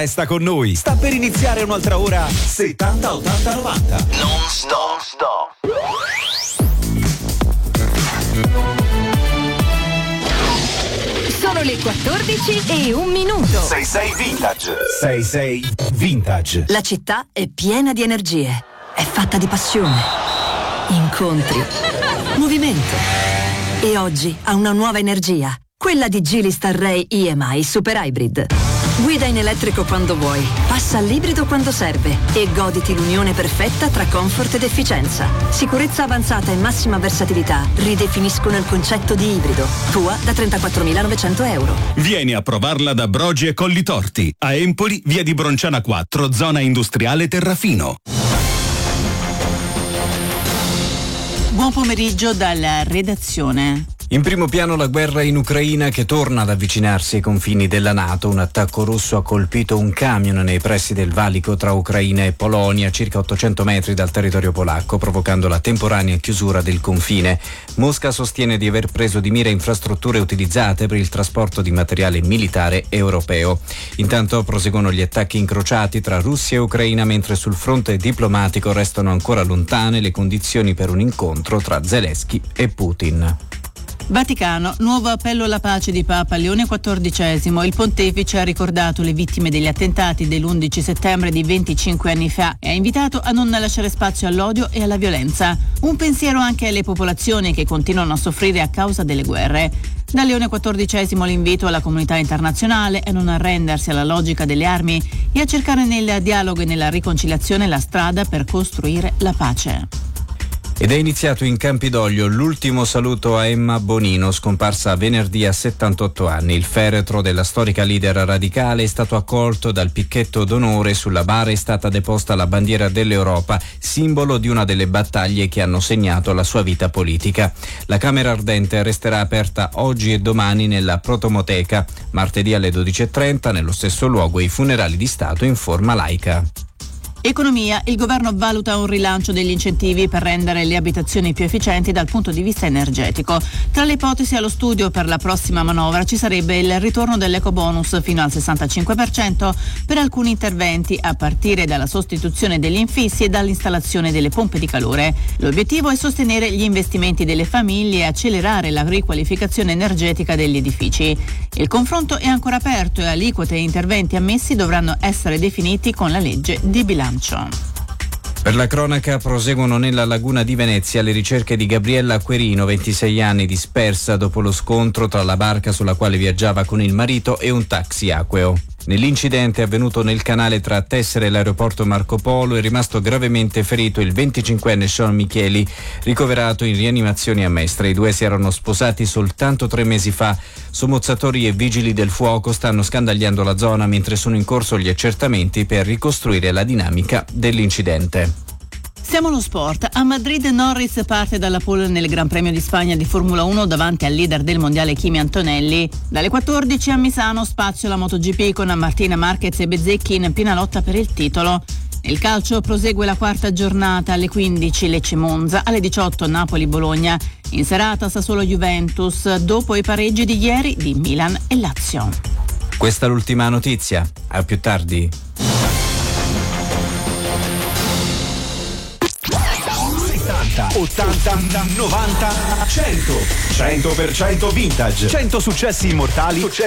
Resta con noi, sta per iniziare un'altra ora 70 80 90. Non stop. Sono le 14 e un minuto. 66 Vintage. 66 Vintage. La città è piena di energie. È fatta di passione, incontri, movimento. E oggi ha una nuova energia, quella di Geely Starray EMI Super Hybrid. Guida in elettrico quando vuoi, passa all'ibrido quando serve e goditi l'unione perfetta tra comfort ed efficienza. Sicurezza avanzata e massima versatilità ridefiniscono il concetto di ibrido. Tua da 34.900 euro. Vieni a provarla da Brogi e Collitorti. A Empoli, via di Bronciana 4, zona industriale Terrafino. Buon pomeriggio dalla redazione. In primo piano la guerra in Ucraina che torna ad avvicinarsi ai confini della NATO. Un attacco russo ha colpito un camion nei pressi del valico tra Ucraina e Polonia, circa 800 metri dal territorio polacco, provocando la temporanea chiusura del confine. Mosca sostiene di aver preso di mira infrastrutture utilizzate per il trasporto di materiale militare europeo. Intanto proseguono gli attacchi incrociati tra Russia e Ucraina, mentre sul fronte diplomatico restano ancora lontane le condizioni per un incontro tra Zelensky e Putin. Vaticano, nuovo appello alla pace di Papa Leone XIV. Il pontefice ha ricordato le vittime degli attentati dell'11 settembre di 25 anni fa e ha invitato a non lasciare spazio all'odio e alla violenza. Un pensiero anche alle popolazioni che continuano a soffrire a causa delle guerre. Da Leone XIV l'invito alla comunità internazionale a non arrendersi alla logica delle armi e a cercare nel dialogo e nella riconciliazione la strada per costruire la pace. Ed è iniziato in Campidoglio l'ultimo saluto a Emma Bonino, scomparsa venerdì a 78 anni. Il feretro della storica leader radicale è stato accolto dal picchetto d'onore. Sulla bara è stata deposta la bandiera dell'Europa, simbolo di una delle battaglie che hanno segnato la sua vita politica. La Camera Ardente resterà aperta oggi e domani nella Protomoteca. Martedì alle 12.30, nello stesso luogo, i funerali di Stato in forma laica. Economia, il governo valuta un rilancio degli incentivi per rendere le abitazioni più efficienti dal punto di vista energetico. Tra le ipotesi allo studio per la prossima manovra ci sarebbe il ritorno dell'ecobonus fino al 65% per alcuni interventi, a partire dalla sostituzione degli infissi e dall'installazione delle pompe di calore. L'obiettivo è sostenere gli investimenti delle famiglie e accelerare la riqualificazione energetica degli edifici. Il confronto è ancora aperto e aliquote e interventi ammessi dovranno essere definiti con la legge di bilancio. Per la cronaca proseguono nella laguna di Venezia le ricerche di Gabriella Querino, 26 anni, dispersa dopo lo scontro tra la barca sulla quale viaggiava con il marito e un taxi acqueo. Nell'incidente avvenuto nel canale tra Tessera e l'aeroporto Marco Polo è rimasto gravemente ferito il 25enne Sean Micheli, ricoverato in rianimazione a Mestre. I due si erano sposati soltanto 3 mesi fa. Sommozzatori e vigili del fuoco stanno scandagliando la zona mentre sono in corso gli accertamenti per ricostruire la dinamica dell'incidente. Siamo allo sport. A Madrid Norris parte dalla pole nel Gran Premio di Spagna di Formula 1 davanti al leader del mondiale Kimi Antonelli. Dalle 14 a Misano spazio la MotoGP con Martina Marquez e Bezzecchi in piena lotta per il titolo. Nel calcio prosegue la quarta giornata, alle 15 Lecce Monza, alle 18 Napoli Bologna. In serata Sassuolo Juventus, dopo i pareggi di ieri di Milan e Lazio. Questa è l'ultima notizia. A più tardi. 80, 90, 100. 100% vintage. 100 successi immortali